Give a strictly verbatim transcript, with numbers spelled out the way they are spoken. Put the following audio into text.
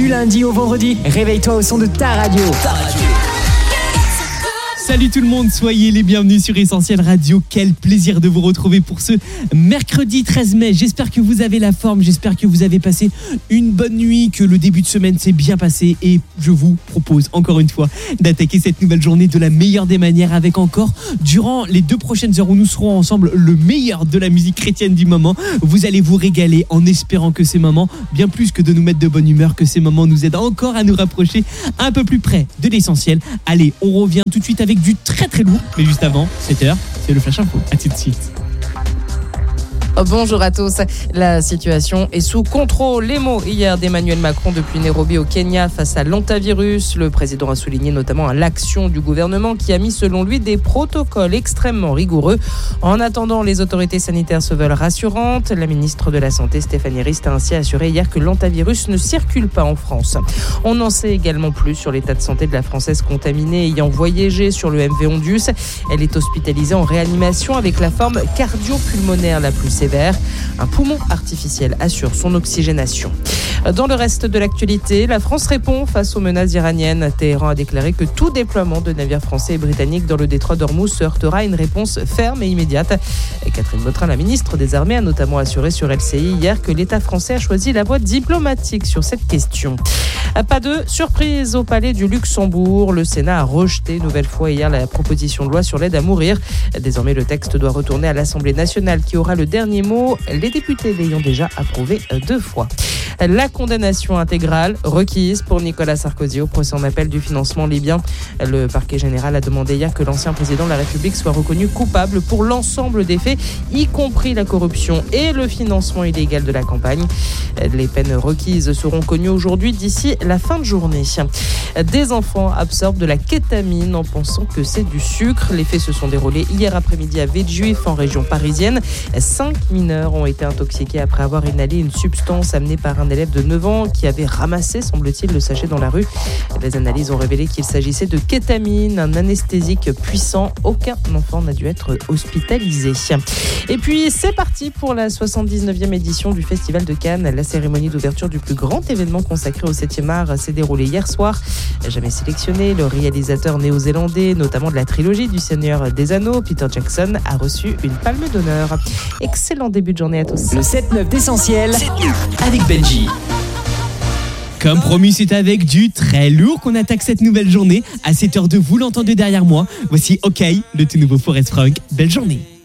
lundi au vendredi, réveille-toi au son de ta radio. Ta radio. Salut tout le monde, soyez les bienvenus sur Essentiel Radio. Quel plaisir de vous retrouver pour ce mercredi treize mai. J'espère que vous avez la forme, j'espère que vous avez passé une bonne nuit, que le début de semaine s'est bien passé et je vous propose encore une fois d'attaquer cette nouvelle journée de la meilleure des manières avec encore, durant les deux prochaines heures où nous serons ensemble, le meilleur de la musique chrétienne du moment. Vous allez vous régaler en espérant que ces moments, bien plus que de nous mettre de bonne humeur, que ces moments nous aident encore à nous rapprocher un peu plus près de l'essentiel. Allez, on revient tout de suite avec du très très lourd, mais juste avant, sept heures, c'est le Flash Info. À tout de suite. Bonjour à tous. La situation est sous contrôle. Les mots hier d'Emmanuel Macron depuis Nairobi au Kenya face à l'hantavirus. Le président a souligné notamment l'action du gouvernement qui a mis selon lui des protocoles extrêmement rigoureux. En attendant, les autorités sanitaires se veulent rassurantes. La ministre de la Santé, Stéphanie Rist, a ainsi assuré hier que l'hantavirus ne circule pas en France. On en sait également plus sur l'état de santé de la Française contaminée ayant voyagé sur le M V Ondius. Elle est hospitalisée en réanimation avec la forme cardio-pulmonaire la plus sévère. Un poumon artificiel assure son oxygénation. Dans le reste de l'actualité, la France répond face aux menaces iraniennes. Téhéran a déclaré que tout déploiement de navires français et britanniques dans le détroit d'Ormuz se heurtera à une réponse ferme et immédiate. Et Catherine Vautrin, la ministre des Armées, a notamment assuré sur L C I hier que l'État français a choisi la voie diplomatique sur cette question. Pas de surprise au Palais du Luxembourg. Le Sénat a rejeté une nouvelle fois hier la proposition de loi sur l'aide à mourir. Désormais, le texte doit retourner à l'Assemblée nationale qui aura le dernier mot. Les députés l'ayant déjà approuvé deux fois. La condamnation intégrale requise pour Nicolas Sarkozy au procès en appel du financement libyen. Le parquet général a demandé hier que l'ancien président de la République soit reconnu coupable pour l'ensemble des faits, y compris la corruption et le financement illégal de la campagne. Les peines requises seront connues aujourd'hui d'ici la fin de journée. Des enfants absorbent de la kétamine en pensant que c'est du sucre. Les faits se sont déroulés hier après-midi à Villejuif, en région parisienne. Cinq mineurs ont été intoxiqués après avoir inhalé une substance amenée par un élève de neuf ans qui avait ramassé, semble-t-il, le sachet dans la rue. Les analyses ont révélé qu'il s'agissait de kétamine, un anesthésique puissant. Aucun enfant n'a dû être hospitalisé. Et puis, c'est parti pour la soixante-dix-neuvième édition du Festival de Cannes. La cérémonie d'ouverture du plus grand événement consacré au septième art s'est déroulée hier soir. Jamais sélectionné, le réalisateur néo-zélandais, notamment de la trilogie du Seigneur des Anneaux, Peter Jackson, a reçu une palme d'honneur. Excellent début de journée à tous. Le sept neuf d'Essentiel avec Benji. Comme promis, c'est avec du très lourd qu'on attaque cette nouvelle journée. À sept heures deux, vous l'entendez derrière moi. Voici OK, le tout nouveau Forest Frank. Belle journée.